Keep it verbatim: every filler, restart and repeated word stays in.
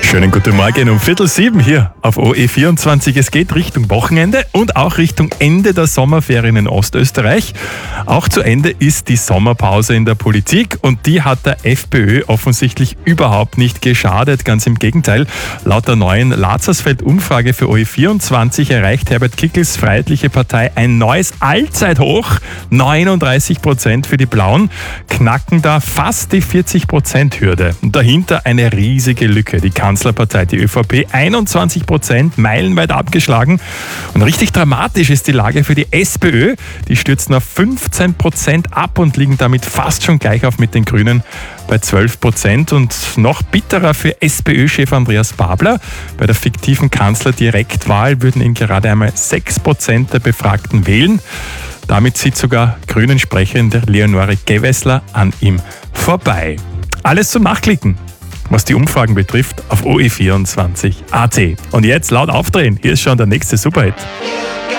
Schönen guten Morgen um Viertel sieben hier auf O E vierundzwanzig. Es geht Richtung Wochenende und auch Richtung Ende der Sommerferien in Ostösterreich. Auch zu Ende ist die Sommerpause in der Politik und die hat der FPÖ offensichtlich überhaupt nicht geschadet. Ganz im Gegenteil, laut der neuen Lazarsfeld-Umfrage für O E vierundzwanzig erreicht Herbert Kickls Freiheitliche Partei ein neues Allzeithoch. neununddreißig Prozent für die Blauen, knacken da fast die vierzig Prozent Hürde. Und dahinter eine riesige Lücke. Die Kanzlerpartei, die ÖVP, einundzwanzig Prozent, meilenweit abgeschlagen. Und richtig dramatisch ist die Lage für die SPÖ. Die stürzen auf fünfzehn Prozent ab und liegen damit fast schon gleich auf mit den Grünen bei zwölf Prozent. Und noch bitterer für SPÖ-Chef Andreas Babler. Bei der fiktiven Kanzlerdirektwahl würden ihn gerade einmal sechs Prozent der Befragten wählen. Damit zieht sogar Grünen-Sprecherin Leonore Gewessler an ihm vorbei. Alles zum Nachklicken, was die Umfragen betrifft, auf O E vierundzwanzig Punkt A T. Und jetzt laut aufdrehen, hier ist schon der nächste Superhit.